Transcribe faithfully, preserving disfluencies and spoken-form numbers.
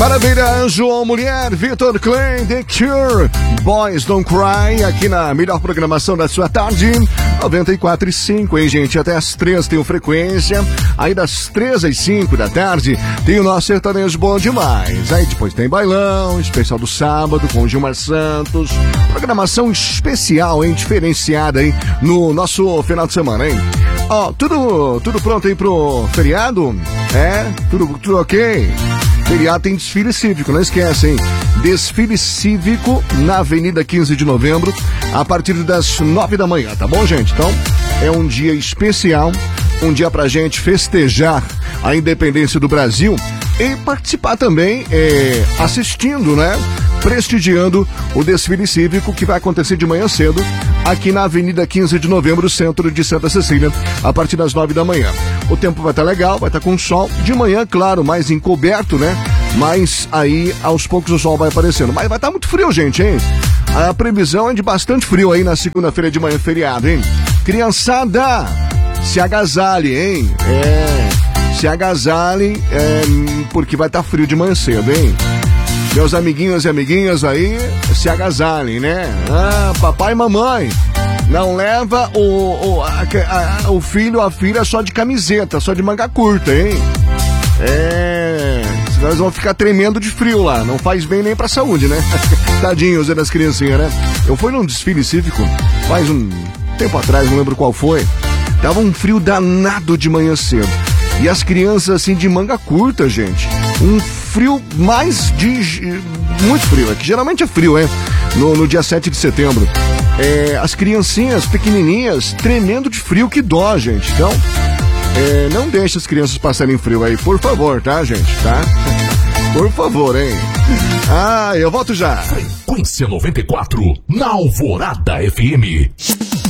Parabéns, João Mulher, Vitor Clay, The Cure, Boys Don't Cry, aqui na melhor programação da sua tarde, noventa e quatro e cinco, hein, gente? Até as três tem o Frequência, aí das três às cinco da tarde tem o nosso sertanejo bom demais. Aí depois tem bailão, especial do sábado com o Gilmar Santos, programação especial, hein, diferenciada, hein, no nosso final de semana, hein? Ó, oh, tudo, tudo pronto aí pro feriado? É? Tudo, tudo ok? Feriado tem desfile cívico, não esquece, hein? Desfile cívico na Avenida quinze de Novembro, a partir das nove da manhã, tá bom, gente? Então, é um dia especial, um dia pra gente festejar a independência do Brasil e participar também, é, assistindo, né? Prestigiando o desfile cívico que vai acontecer de manhã cedo aqui na Avenida quinze de Novembro, centro de Santa Cecília, a partir das nove da manhã. O tempo vai estar legal, vai estar com sol. De manhã, claro, mais encoberto, né? Mas aí, aos poucos, o sol vai aparecendo. Mas vai estar muito frio, gente, hein? A previsão é de bastante frio aí na segunda-feira de manhã, feriado, hein? Criançada, se agasalhe, hein? É, se agasalhe, é, porque vai estar frio de manhã cedo, hein? Meus amiguinhos e amiguinhas aí, se agasalhem, né? Ah, papai e mamãe, não leva o, o, a, a, o filho, a filha só de camiseta, só de manga curta, hein? É, senão eles vão ficar tremendo de frio lá, não faz bem nem pra saúde, né? Tadinhos das criancinhas, né? Eu fui num desfile cívico, faz um tempo atrás, não lembro qual foi, tava um frio danado de manhã cedo. E as crianças, assim, de manga curta, gente. Um frio mais de... Muito frio, é que geralmente é frio, é? No, no dia sete de setembro. É, as criancinhas pequenininhas tremendo de frio, que dó, gente. Então, é, não deixe as crianças passarem frio aí, por favor, tá, gente? Tá? Por favor, hein? Ah, eu volto já. Frequência noventa e quatro, na Alvorada F M.